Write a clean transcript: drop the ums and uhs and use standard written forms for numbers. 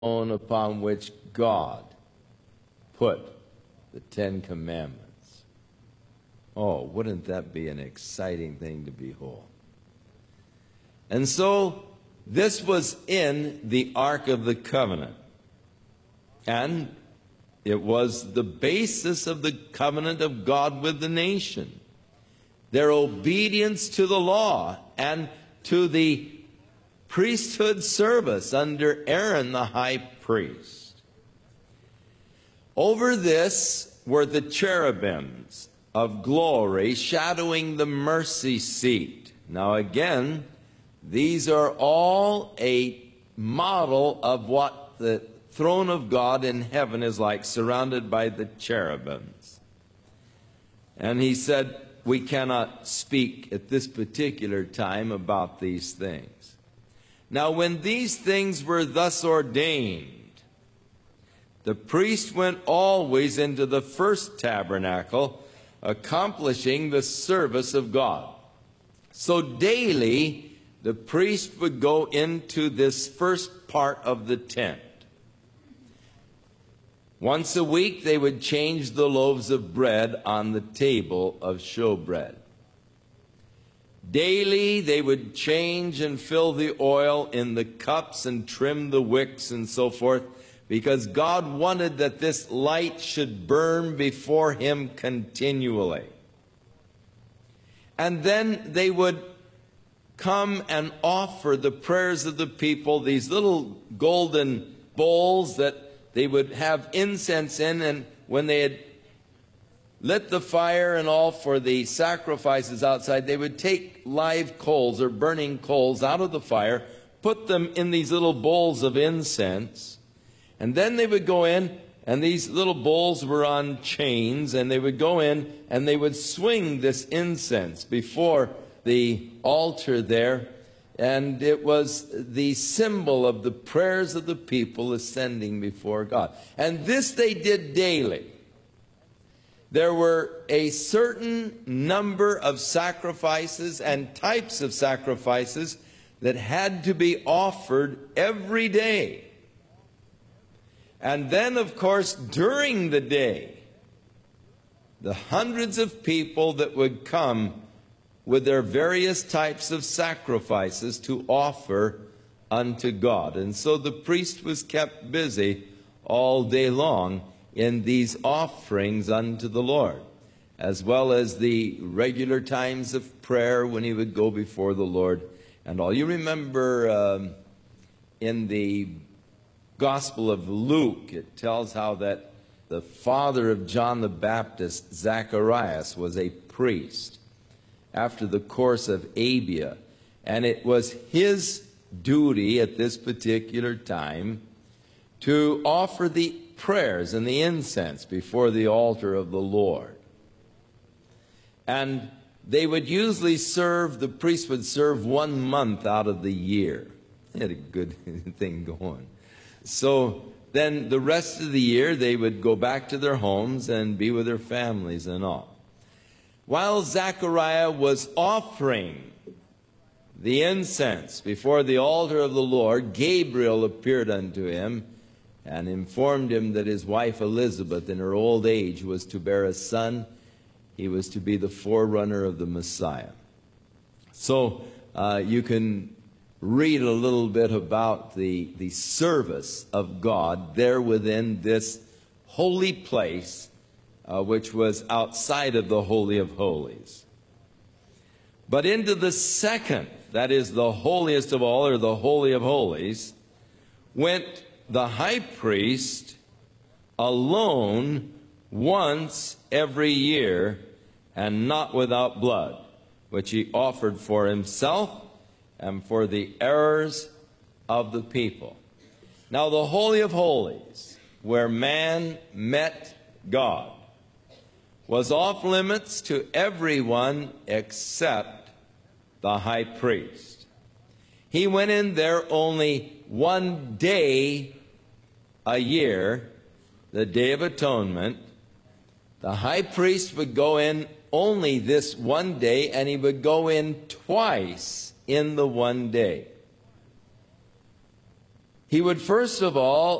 upon which God put the Ten Commandments. Oh, wouldn't that be an exciting thing to behold? And so this was in the Ark of the Covenant. And it was the basis of the covenant of God with the nation. Their obedience to the law and to the priesthood service under Aaron the high priest. Over this were the cherubims of glory shadowing the mercy seat. Now again, these are all a model of what the throne of God in heaven is like, surrounded by the cherubims. And he said, we cannot speak at this particular time about these things. Now, when these things were thus ordained, the priest went always into the first tabernacle, accomplishing the service of God. So daily, the priest would go into this first part of the tent. Once a week, they would change the loaves of bread on the table of showbread. Daily, they would change and fill the oil in the cups and trim the wicks and so forth, because God wanted that this light should burn before Him continually. And then they would come and offer the prayers of the people, these little golden bowls that they would have incense in, and when they had lit the fire and all for the sacrifices outside, they would take live coals or burning coals out of the fire, put them in these little bowls of incense, and then they would go in, and these little bowls were on chains, and they would go in and they would swing this incense before the altar there. And it was the symbol of the prayers of the people ascending before God. And this they did daily. There were a certain number of sacrifices and types of sacrifices that had to be offered every day. And then, of course, during the day, the hundreds of people that would come with their various types of sacrifices to offer unto God. And so the priest was kept busy all day long in these offerings unto the Lord, as well as the regular times of prayer when he would go before the Lord and all. You remember in the Gospel of Luke, it tells how that the father of John the Baptist, Zacharias, was a priest after the course of Abia. And it was his duty at this particular time to offer the prayers and the incense before the altar of the Lord. And they would usually serve, the priest would serve 1 month out of the year. They had a good thing going. So then the rest of the year they would go back to their homes and be with their families and all. While Zechariah was offering the incense before the altar of the Lord, Gabriel appeared unto him and informed him that his wife Elizabeth in her old age was to bear a son. He was to be the forerunner of the Messiah. So you can read a little bit about the service of God there within this holy place, which was outside of the Holy of Holies. But into the second, that is the holiest of all, or the Holy of Holies, went the high priest alone once every year, and not without blood, which he offered for himself and for the errors of the people. Now the Holy of Holies, where man met God, was off limits to everyone except the high priest. He went in there only 1 day a year, the Day of Atonement. The high priest would go in only this 1 day, and he would go in twice in the 1 day. he would first of all